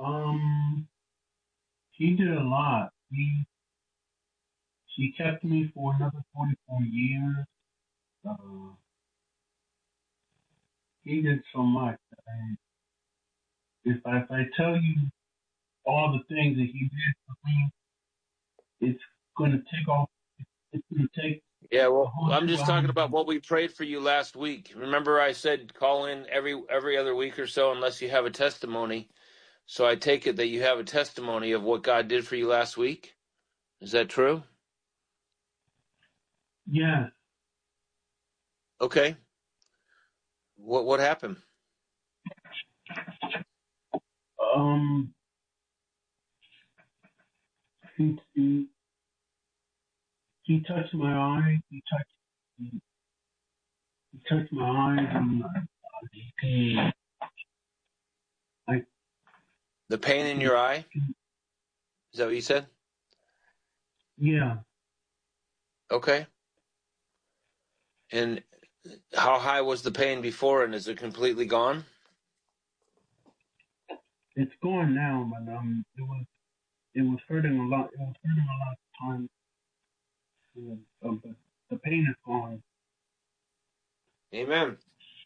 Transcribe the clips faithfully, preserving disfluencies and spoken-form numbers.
Um, she did a lot. She she kept me for another forty-four years. Uh, he did so much. I, if I if I tell you all the things that he did for me, it's going to take off. It's going to take Yeah, a well, whole I'm two just talking hours. about what we prayed for you last week. Remember, I said call in every every other week or so unless you have a testimony. So I take it that you have a testimony of what God did for you last week. Is that true? Yes. Okay. What what happened? Um. He he, he touched my eyes. He touched he, he touched my eyes and uh, he, I The pain in your eye? Is that what you said? yeah. Okay. And how high was the pain before, and is it completely gone? It's gone now, but um, it was it was hurting a lot. It was hurting a lot of times. Uh, but the pain is gone. Amen.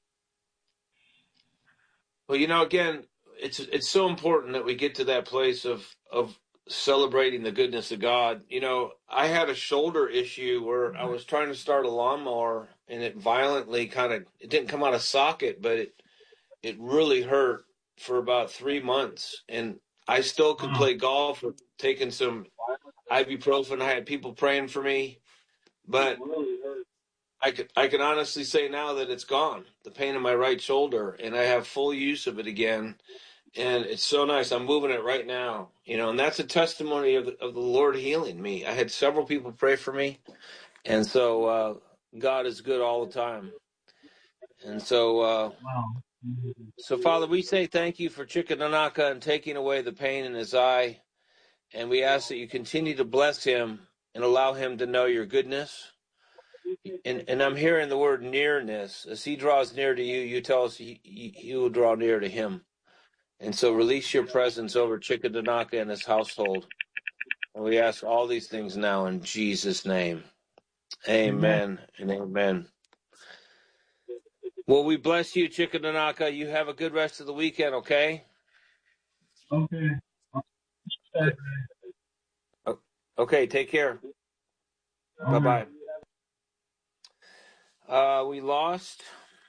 Well, you know, again, it's it's so important that we get to that place of of celebrating the goodness of God. You know, I had a shoulder issue where I was trying to start a lawnmower, and it violently kind of it didn't come out of socket, but it it really hurt for about three months, and I still could Wow. play golf or taking some ibuprofen. I had people praying for me, but I could I can honestly say now that it's gone. The pain in my right shoulder, and I have full use of it again, and it's so nice. I'm moving it right now, you know, and that's a testimony of the, of the Lord healing me. I had several people pray for me, and so uh, God is good all the time. And so, uh, Wow. so Father, we say thank you for Chickadanaka and taking away the pain in his eye, and we ask that you continue to bless him and allow him to know your goodness. And, and I'm hearing the word nearness. As he draws near to you, you tell us he, he, he will draw near to him. And so release your presence over Chickadanaka and his household. And we ask all these things now in Jesus' name. Amen. Amen and amen. Well, we bless you, Chickadanaka. You have a good rest of the weekend, okay? Okay. Okay. Okay, take care. Okay. Bye-bye. Uh, we lost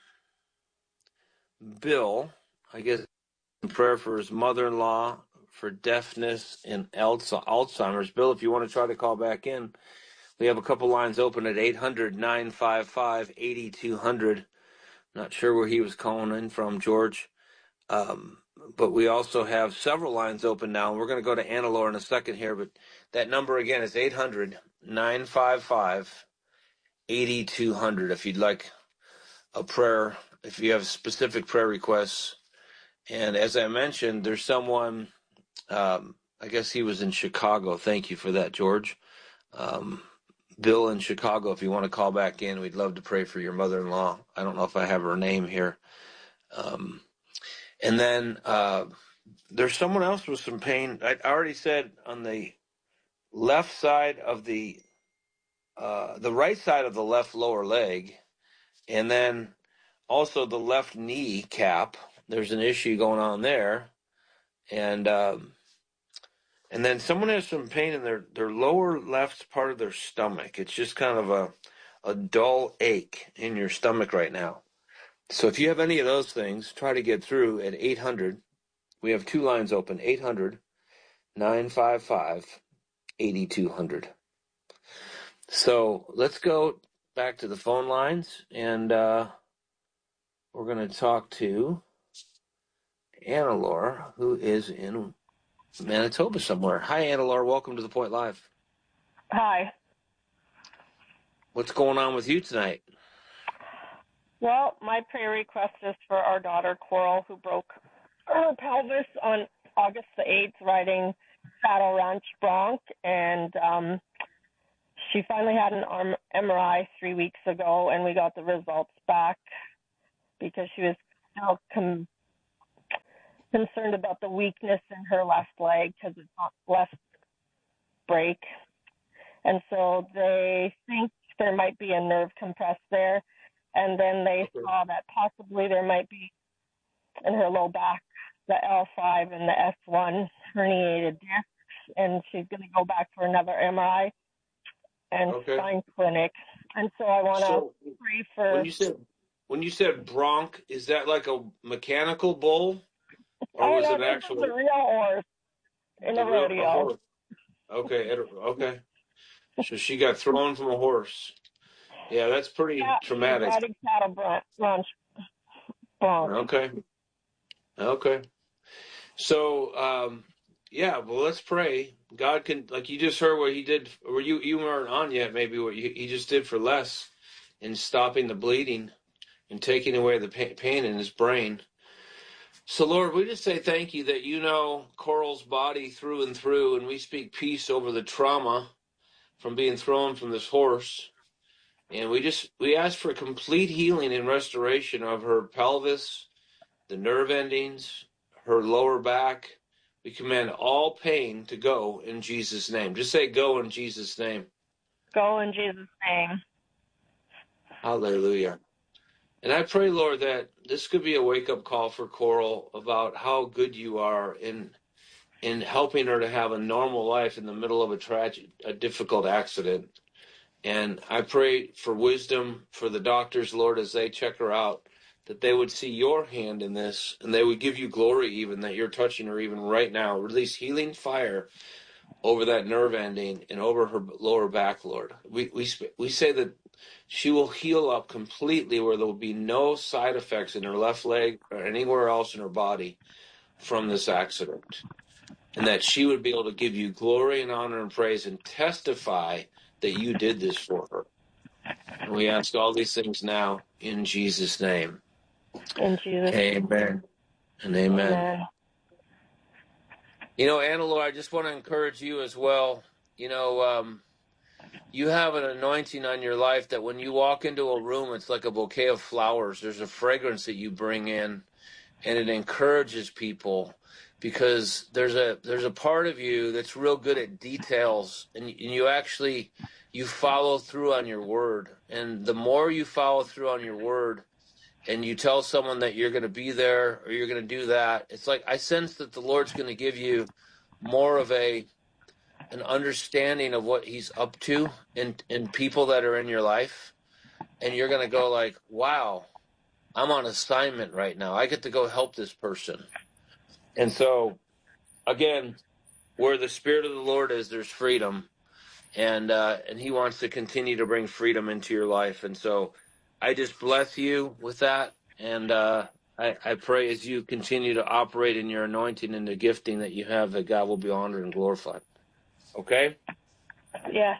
Bill, I guess, in prayer for his mother-in-law for deafness and Alzheimer's. Bill, if you want to try to call back in, we have a couple lines open at eight hundred, nine five five, eight two hundred. Not sure where he was calling in from, George. Um, but we also have several lines open now. We're going to go to Annalore in a second here, but that number again is eight hundred, nine five five, eight two hundred if you'd like a prayer, if you have specific prayer requests. And as I mentioned, there's someone, um, I guess he was in Chicago. Thank you for that, George. Um, Bill in Chicago, if you want to call back in, we'd love to pray for your mother-in-law. I don't know if I have her name here. Um, and then uh, there's someone else with some pain. I already said on the left side of the, uh, the right side of the left lower leg, and then also the left knee cap. There's an issue going on there. And um, and then someone has some pain in their, their lower left part of their stomach. It's just kind of a, a dull ache in your stomach right now. So if you have any of those things, try to get through at eight hundred. We have two lines open, eight hundred, nine five five, eight two hundred. So let's go back to the phone lines, and uh, we're going to talk to Annalore, who is in Manitoba somewhere. Hi, Annalore. Welcome to The Point Live. Hi. What's going on with you tonight? Well, my prayer request is for our daughter Coral, who broke her pelvis on August the eighth riding Saddle Ranch Bronc, and um, she finally had an arm M R I three weeks ago, and we got the results back because she was still com- concerned about the weakness in her left leg because it's not left break. And so they think there might be a nerve compressed there. And then they Okay. saw that possibly there might be in her low back the L five and the S one herniated discs. And she's going to go back for another M R I and Okay. spine clinic. And so I want to So pray for. when you said when you said bronc, is that like a mechanical bull, or Oh was no, it an this actual is a real horse in a a real a rodeo. horse? Okay, it- okay. So she got thrown from a horse. Yeah, that's pretty Yeah, she was traumatic. riding cattle bronc. bronc. bronc. Okay, okay. So, um, yeah, well, let's pray. God can, like you just heard what he did, or you you weren't on yet. Maybe what you, he just did for Les in stopping the bleeding and taking away the pain, pain in his brain. So, Lord, we just say thank you that you know Coral's body through and through, and we speak peace over the trauma from being thrown from this horse. And we just we ask for complete healing and restoration of her pelvis, the nerve endings, her lower back. We command all pain to go in Jesus' name. Just say go in Jesus' name. Go in Jesus' name. Hallelujah. And I pray, Lord, that this could be a wake-up call for Coral about how good you are in in helping her to have a normal life in the middle of a tragic, a difficult accident. And I pray for wisdom for the doctors, Lord, as they check her out, that they would see your hand in this, and they would give you glory even that you're touching her even right now. Release healing fire over that nerve ending and over her lower back, Lord. We we we say that she will heal up completely where there will be no side effects in her left leg or anywhere else in her body from this accident. And that she would be able to give you glory and honor and praise and testify that you did this for her. And we ask all these things now in Jesus' name. In Jesus' name. Amen and amen. Amen. You know, Annalore, I just want to encourage you as well. You know, um, you have an anointing on your life that when you walk into a room, it's like a bouquet of flowers. There's a fragrance that you bring in, and it encourages people because there's a there's a part of you that's real good at details, and, and you actually you follow through on your word. And the more you follow through on your word, and you tell someone that you're going to be there or you're going to do that, it's like I sense that the Lord's going to give you more of a an understanding of what he's up to in in people that are in your life, and you're going to go like, wow, I'm on assignment right now. I get to go help this person. And so, again, where the Spirit of the Lord is, there's freedom. And uh, and he wants to continue to bring freedom into your life. And so I just bless you with that. And uh, I, I pray as you continue to operate in your anointing and the gifting that you have, that God will be honored and glorified. Okay? Yes.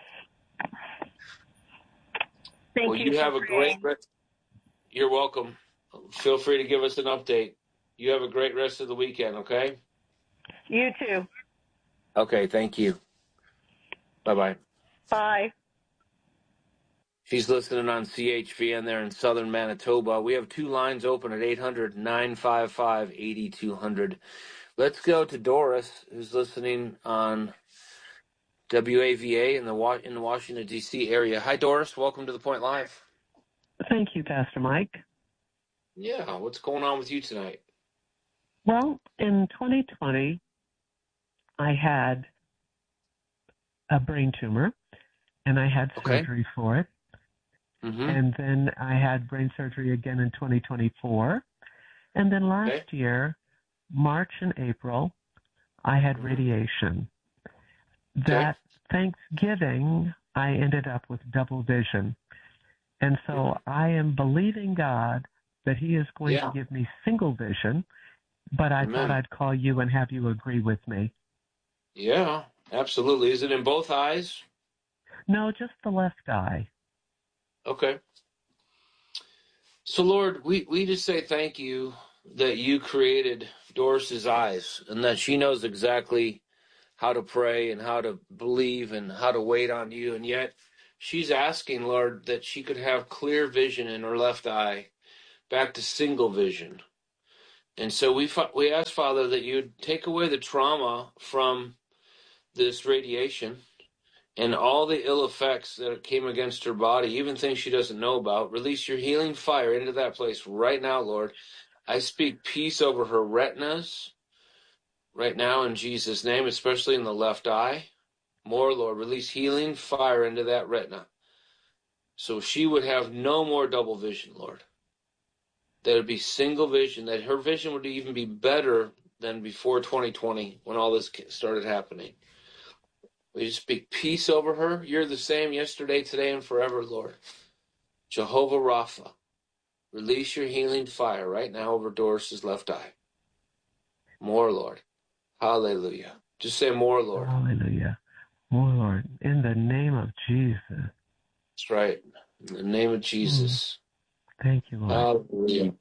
Thank Well, you you for have a great praying. rest. You're welcome. Feel free to give us an update. You have a great rest of the weekend, okay? You too. Okay, thank you. Bye-bye. Bye. She's listening on C H V N there in southern Manitoba. We have two lines open at eight hundred, nine five five, eight two zero zero. Let's go to Doris, who's listening on W A V A in the in the Washington, D C area. Hi, Doris. Welcome to The Point Live. Thank you, Pastor Mike. Yeah, what's going on with you tonight? Well, in twenty twenty, I had a brain tumor, and I had Okay. surgery for it. Mm-hmm. And then I had brain surgery again in twenty twenty-four. And then last Okay. year, March and April, I had Mm-hmm. radiation. Okay. That Thanksgiving, I ended up with double vision. And so Mm-hmm. I am believing God that he is going Yeah. to give me single vision, but I Amen. thought I'd call you and have you agree with me. Yeah, absolutely. Is it in both eyes? No, just the left eye. Okay. So, Lord, we, we just say thank you that you created Doris's eyes and that she knows exactly how to pray and how to believe and how to wait on you. And yet she's asking, Lord, that she could have clear vision in her left eye, back to single vision. And so we we ask, Father, that you'd take away the trauma from this radiation and all the ill effects that came against her body, even things she doesn't know about. Release your healing fire into that place right now, Lord. I speak peace over her retinas right now in Jesus' name, especially in the left eye. More, Lord, release healing fire into that retina so she would have no more double vision, Lord. That it would be single vision, that her vision would even be better than before twenty twenty when all this started happening. We just speak peace over her. You're the same yesterday, today, and forever, Lord. Jehovah Rapha, release your healing fire right now over Doris's left eye. More, Lord. Hallelujah. Just say more, Lord. Hallelujah. More, Lord. In the name of Jesus. That's right. In the name of Jesus. Mm. Thank you, Lord. Hallelujah.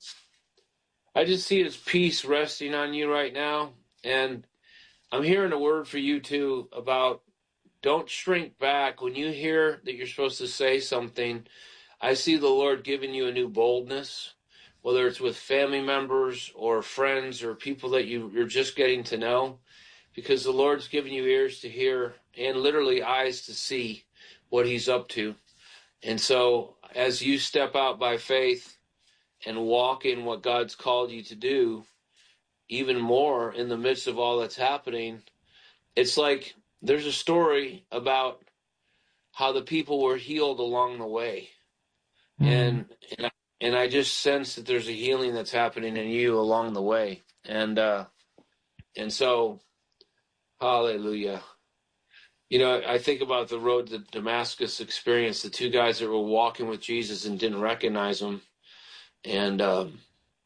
I just see his peace resting on you right now. And I'm hearing a word for you, too, about don't shrink back. When you hear that you're supposed to say something, I see the Lord giving you a new boldness, whether it's with family members or friends or people that you, you're just getting to know, because the Lord's giving you ears to hear and literally eyes to see what he's up to. And so as you step out by faith and walk in what God's called you to do, even more in the midst of all that's happening, it's like there's a story about how the people were healed along the way. Mm. And, and, I, and I just sense that there's a healing that's happening in you along the way. And, uh, and so, hallelujah. You know, I think about the road to Damascus experience, the two guys that were walking with Jesus and didn't recognize him. And, um,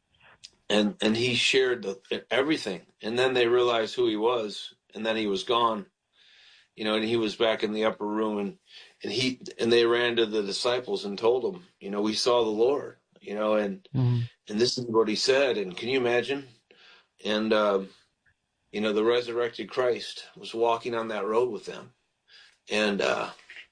and, and he shared the, everything. And then they realized who he was, and then he was gone. You know, and he was back in the upper room, and, and he and they ran to the disciples and told them, you know, we saw the Lord, you know, and mm-hmm. and this is what he said. And can you imagine? And um, you know, the resurrected Christ was walking on that road with them, and uh,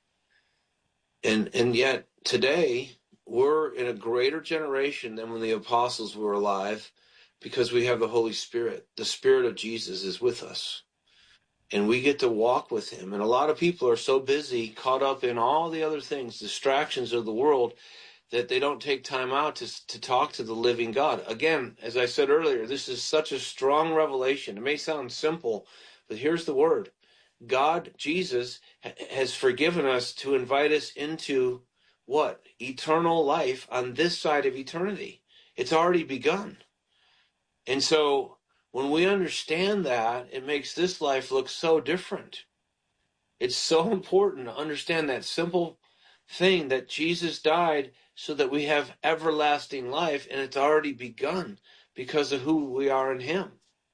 and and yet today we're in a greater generation than when the apostles were alive, because we have the Holy Spirit. The Spirit of Jesus is with us. And we get to walk with him. And a lot of people are so busy, caught up in all the other things, distractions of the world, that they don't take time out to, to talk to the living God. Again, as I said earlier, this is such a strong revelation. It may sound simple, but here's the word. God, Jesus, ha- has forgiven us to invite us into what? Eternal life on this side of eternity. It's already begun. And so when we understand that, it makes this life look so different. It's so important to understand that simple thing, that Jesus died so that we have everlasting life, and it's already begun because of who we are in him.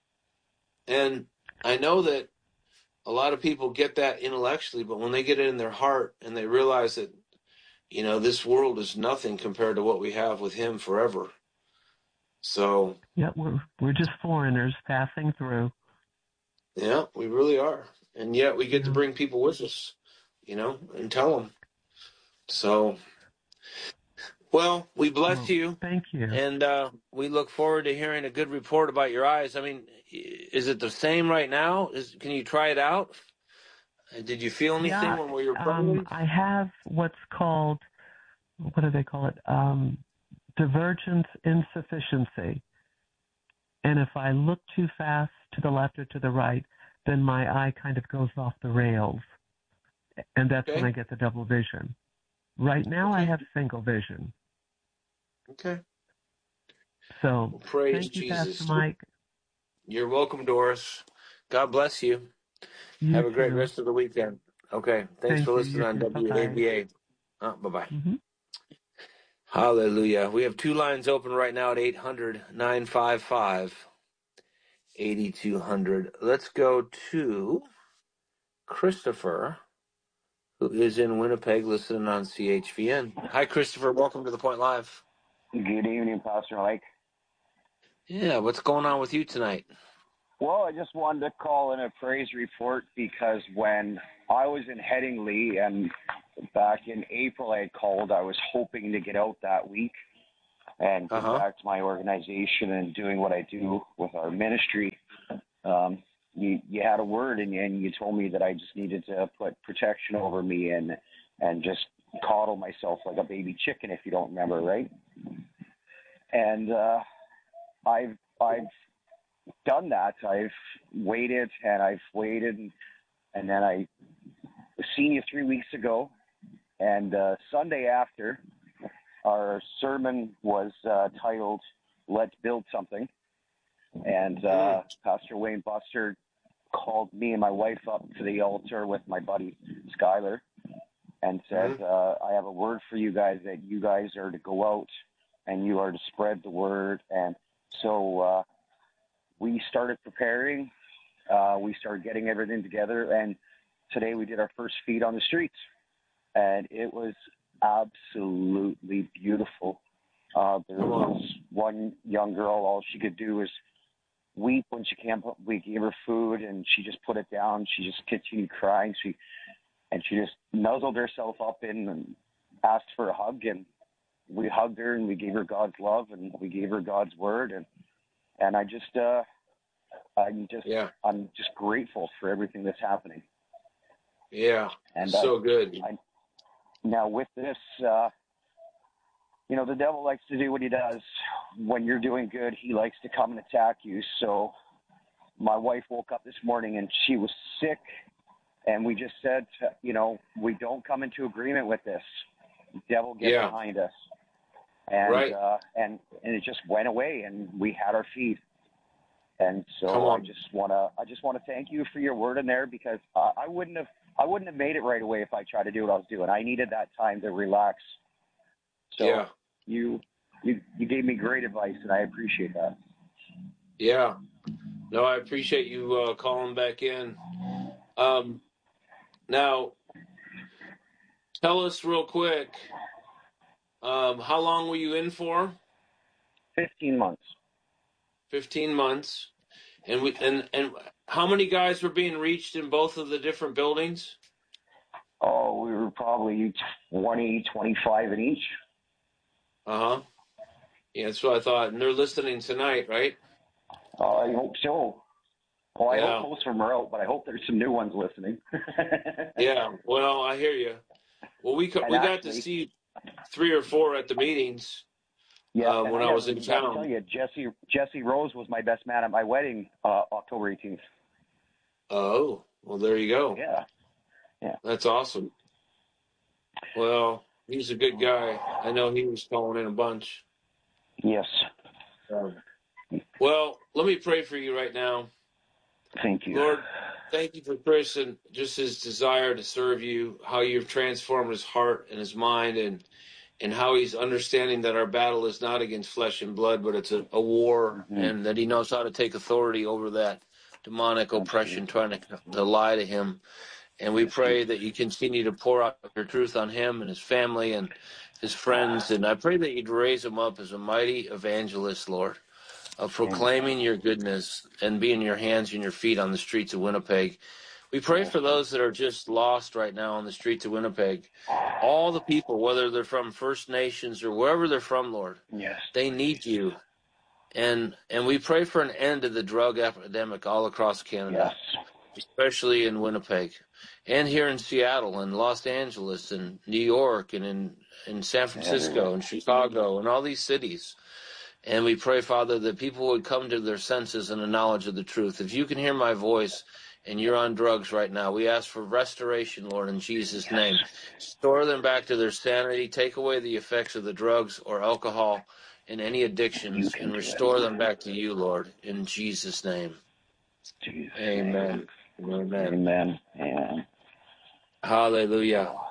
And I know that a lot of people get that intellectually, but when they get it in their heart and they realize that, you know, this world is nothing compared to what we have with him forever. So yeah, we're we're just foreigners passing through. Yeah, we really are, and yet we get yeah. to bring people with us, you know, and tell them. So, well, we bless well, you. Thank you, and uh, we look forward to hearing a good report about your eyes. I mean, is it the same right now? Is can you try it out? Did you feel anything yeah, when we were um, praying? I have what's called, what do they call it? Um, divergence insufficiency. And if I look too fast to the left or to the right, then my eye kind of goes off the rails. And that's Okay. when I get the double vision. Right now Okay. I have single vision. Okay. So Well, praise thank you, Jesus. Pastor Mike. You're welcome, Doris. God bless you. You Have a great too. rest of the weekend. Okay. Thanks Thank for you. listening You on too. Bye-bye. W A V A. Uh, bye-bye. Mm-hmm. Hallelujah. We have two lines open right now at eight hundred, nine five five, eight two hundred. Let's go to Christopher, who is in Winnipeg listening on C H V N. Hi, Christopher. Welcome to The Point Live. Good evening, Pastor Mike. Yeah, what's going on with you tonight? Well, I just wanted to call in a praise report because when I was in Headingley and back in April I had called, I was hoping to get out that week. and getting Uh-huh. back to my organization and doing what I do with our ministry, um, you you had a word and, and you told me that I just needed to put protection over me and and just coddle myself like a baby chicken, if you don't remember, right? And uh, I've I've done that. I've waited and I've waited, and, and then I seen you three weeks ago, and uh, Sunday after, our sermon was uh, titled "Let's Build Something," and uh, Mm. Pastor Wayne Buster called me and my wife up to the altar with my buddy Skyler and said, Mm-hmm. uh, I have a word for you guys, that you guys are to go out and you are to spread the word. And so uh, we started preparing. Uh, we started getting everything together. And today we did our first feed on the streets. And it was absolutely beautiful. Uh, there Come on. was one young girl, all she could do was weep when she came up. We gave her food, and she just put it down. She just continued crying. She and she just nuzzled herself up in and asked for a hug, and we hugged her, and we gave her God's love, and we gave her God's word, and and I just uh, I'm just Yeah. I'm just grateful for everything that's happening. Yeah. And So I, good. I now with this, uh, you know, the devil likes to do what he does. When you're doing good, he likes to come and attack you. So my wife woke up this morning and she was sick, and we just said, you know, we don't come into agreement with this. Devil, get Yeah. behind us. And Right. uh, and and it just went away, and we had our feed. And Come so I on. just wanna I just wanna thank you for your word in there, because uh, I wouldn't have I wouldn't have made it right away if I tried to do what I was doing. I needed that time to relax. So Yeah. you you you gave me great advice, and I appreciate that. Yeah. No, I appreciate you uh, calling back in. Um, now, tell us real quick, um, how long were you in for? Fifteen months. Fifteen months. And we and and how many guys were being reached in both of the different buildings? Oh, we were probably twenty, twenty-five in each. Uh huh. Yeah, that's what I thought. And they're listening tonight, right? Uh, I hope so. Well, I hope Yeah. most of them are out, but I hope there's some new ones listening. Yeah. Well, I hear you. Well, we co- And we got to actually, see three or four at the meetings yeah, um, and when I I was never in even got to tell town. you, Jesse Jesse Rose was my best man at my wedding, uh, October eighteenth. Oh, well, there you go. Yeah, yeah. That's awesome. Well, he's a good guy. I know he was calling in a bunch. Yes. Um, well, let me pray for you right now. Thank you. Lord, thank you for Chris and just his desire to serve you, how you've transformed his heart and his mind, and and how he's understanding that our battle is not against flesh and blood, but it's a, a war, Mm-hmm. and that he knows how to take authority over that demonic oppression Absolutely. trying to, to lie to him. And we Yes, pray Jesus. that you continue to pour out your truth on him and his family and his friends. And I pray that you'd raise him up as a mighty evangelist, Lord, of Amen. proclaiming your goodness and being your hands and your feet on the streets of Winnipeg. We pray Yes, for those that are just lost right now on the streets of Winnipeg. All the people, whether they're from First Nations or wherever they're from, Lord, yes, they need you. And and we pray for an end to the drug epidemic all across yes. Canada, especially in Winnipeg and here in Seattle and Los Angeles and New York and in, in San Everywhere. Francisco and Chicago and all these cities. And we pray, Father, that people would come to their senses and the knowledge of the truth. If you can hear my voice and you're on drugs right now, we ask for restoration, Lord, in Jesus' Yes. name. Restore them back to their sanity. Take away the effects of the drugs or alcohol and any You addictions can and do it. restore them back to you, Lord, in Jesus' name. In Jesus' name. Amen. Amen. Amen. Amen. Hallelujah. Oh,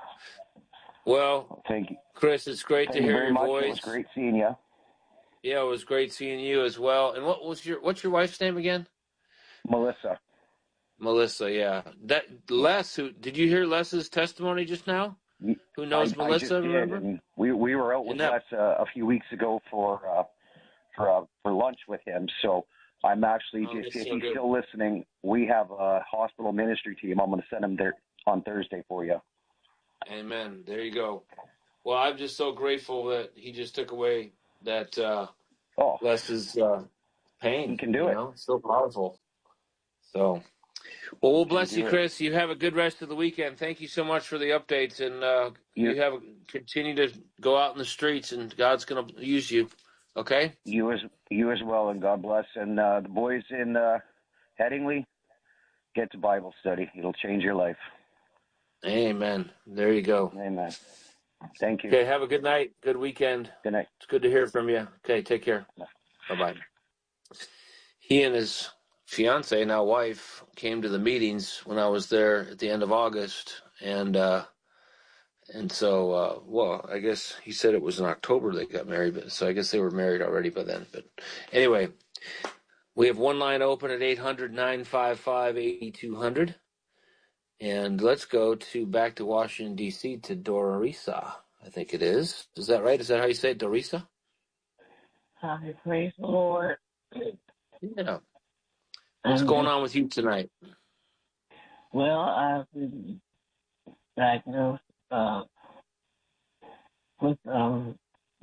Well, thank you. Chris, it's great to Thank you hear very your much. It was voice. great seeing you. Yeah, it was great seeing you as well. And what was your what's your wife's name again? Melissa. Melissa, yeah. That Les, who did you hear Les's testimony just now? Who I, knows I Melissa, just did, remember? and we we were out And with that Les uh, a few weeks ago for uh, for uh, for lunch with him. So I'm actually, oh, if, that's if so he's good. still listening, we have a hospital ministry team. I'm going to send him there on Thursday for you. Amen. There you go. Well, I'm just so grateful that he just took away that uh, Oh, lesses uh, he pain. can do You it. know, it's so powerful. So, well, we'll He can bless you, do it. Chris. You have a good rest of the weekend. Thank you so much for the updates, and uh, You, you have continue to go out in the streets, and God's going to use you. Okay. you as you as well, and God bless. And uh, the boys in uh, Headingley, get to Bible study. It'll change your life. Amen. There you go. Amen. Thank you. Okay. Have a good night. Good weekend. Good night. It's good to hear from you. Okay. Take care. Bye bye. He and his fiance, now wife, came to the meetings when I was there at the end of August, and uh, and so uh, well, I guess he said it was in October they got married, but so I guess they were married already by then. But anyway, we have one line open at eight hundred, nine five five, eight two hundred, and let's go to back to Washington D C to Dorisa. I think it is. Is that right? Is that how you say it, Dorisa? Hi, praise the Lord. Yeah. What's I'm going just, on with you tonight? well, I've been diagnosed uh, with um,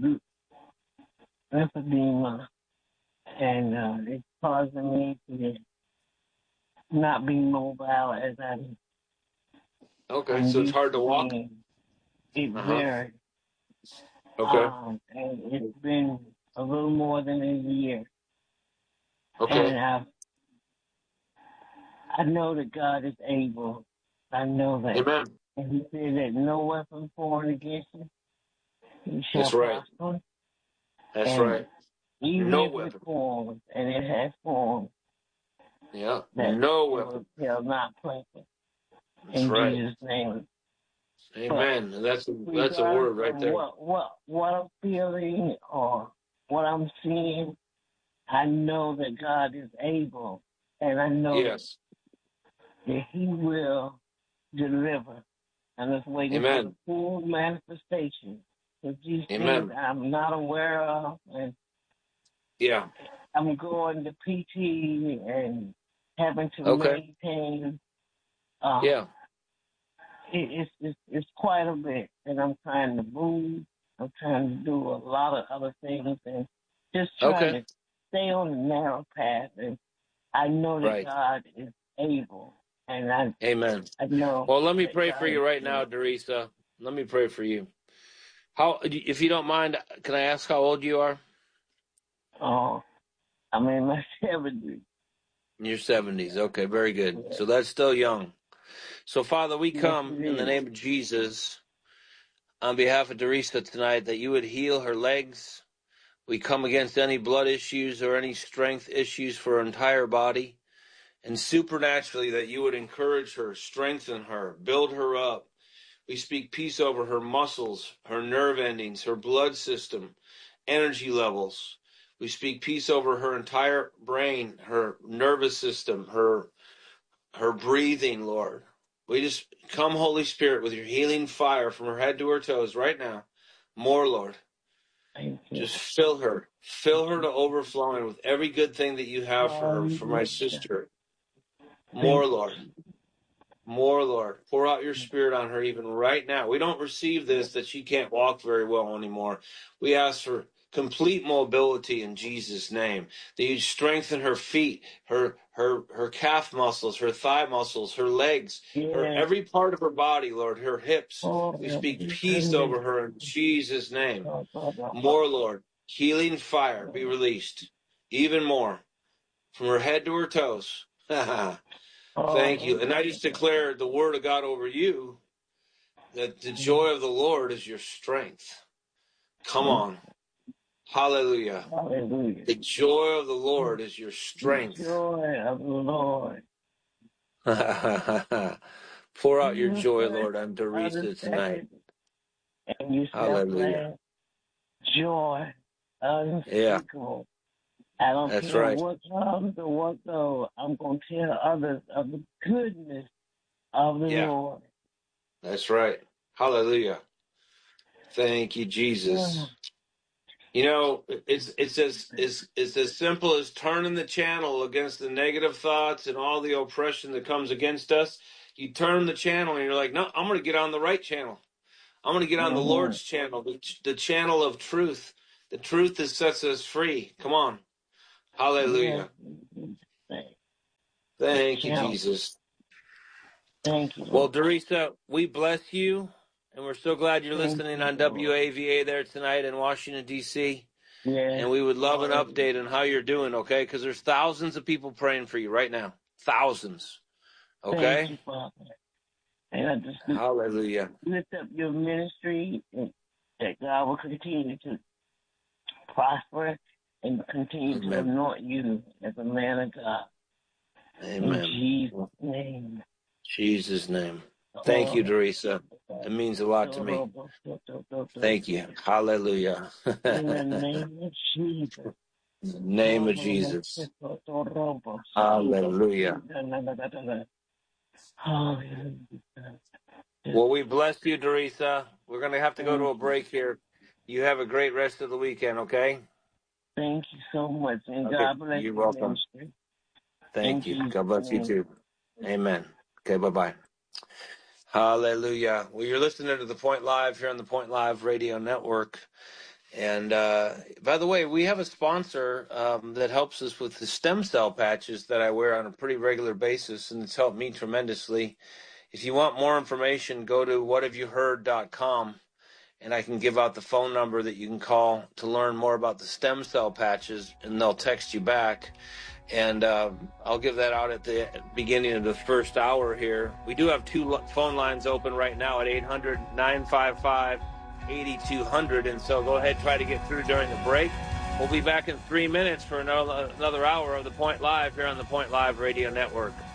lymphedema, and uh, it's causing me to not be mobile as I'm, Okay, I'm so it's used hard to to walk? being. It Uh-huh. varies. Okay. Um, and it's been a little more than a year. Okay. And I, I know that God is able. I know that. Amen. And he said that no weapon formed against you, he shall That's right. prosper. That's And right. even No if weapon. it forms, and it has formed, Yeah. that No it weapon. will shall not prosper. That's In right. Jesus' name. Amen. And that's a, But that's a regardless word right of there. what, what, what I'm feeling or what I'm seeing, I know that God is able, and I know Yes. that he will deliver. I'm just waiting for the Amen. full manifestation of these things Amen. I'm not aware of, and Yeah. I'm going to P T and having to Okay. maintain. Uh, Yeah. it, it's, it's it's quite a bit, and I'm trying to move. I'm trying to do a lot of other things, and just trying Okay. to stay on the narrow path. And I know that Right. God is able, and I Amen. I know Well, let me that pray for God is you right now, able. Dorisa. Let me pray for you. How, if you don't mind, can I ask how old you are? Oh, I'm in my seventies. In your seventies. Okay, very good. So that's still young. So, Father, we Yes, come it in the is. name of Jesus on behalf of Dorisa tonight that you would heal her legs. We come against any blood issues or any strength issues for her entire body. And supernaturally that you would encourage her, strengthen her, build her up. We speak peace over her muscles, her nerve endings, her blood system, energy levels. We speak peace over her entire brain, her nervous system, her her breathing, Lord. We just come, Holy Spirit, with your healing fire from her head to her toes right now. More, Lord. Thank you. Just fill her. Fill her to overflowing with every good thing that you have for her, for my Hallelujah. sister. Thank More, Lord. More, Lord. Pour out your spirit on her even right now. We don't receive this that she can't walk very well anymore. We ask for complete mobility in Jesus' name. That you strengthen her feet, her her her calf muscles, her thigh muscles, her legs, you. her Yes. every part of her body, Lord, her hips. Oh, We I'm speak peace defending. over her in Jesus' name. Oh, oh, oh, More, Lord. Healing fire be oh. released. Even more. From her head to her toes. Thank you. And I just declare the word of God over you, that the joy of the Lord is your strength. Come on. Hallelujah. Hallelujah. The joy of the Lord is your The strength. joy of the Lord. Pour out your You joy, first Lord, on Dorisa tonight. understand, and you shall Hallelujah. plan joy Yeah, unspeakable. I don't that's care right. what comes or what goes. I'm going to tell others of the goodness of the Yeah, Lord. that's right. Hallelujah. Thank you, Yeah. Jesus. You know, it's it's as it's, it's as simple as turning the channel against the negative thoughts and all the oppression that comes against us. You turn the channel and you're like, no, I'm going to get on the right channel. I'm going to get on the Mm-hmm. Lord's channel, the, the channel of truth, The truth that sets us free. Come on. Hallelujah. Yes. Thank you, Jesus. Thank you, Well, Lord. Dorisa, we bless you, and we're so glad you're Thank listening you, on Lord. W A V A there tonight in Washington, D C Yes. And we would love an update on how you're doing, okay? Because there's thousands of people praying for you right now. Thousands. Okay? Thank you, Father. And I just Hallelujah. lift up your ministry, and that God will continue to prosper and continue Amen. to anoint you as a man of God. Amen. In Jesus' name. Jesus' name. Thank you, Dorisa. It means a lot to me. Thank you. Hallelujah. In the name of Jesus. In the name of Jesus. Hallelujah. Hallelujah. Well, we bless you, Dorisa. We're going to have to go to a break here. You have a great rest of the weekend, okay? Thank you so much. And Okay. God bless You're your welcome. ministry. Thank In you. Jesus' God bless you name. too. Amen. Okay, bye-bye. Hallelujah. Well, you're listening to The Point Live here on the Point Live Radio Network. And uh, by the way, we have a sponsor um, that helps us with the stem cell patches that I wear on a pretty regular basis, and it's helped me tremendously. If you want more information, go to what have you heard dot com, and I can give out the phone number that you can call to learn more about the stem cell patches, and they'll text you back. And uh, I'll give that out at the beginning of the first hour here. We do have two phone lines open right now at eight hundred, nine five five, eight two hundred. And so go ahead, try to get through during the break. We'll be back in three minutes for another, another hour of The Point Live here on the Point Live Radio Network.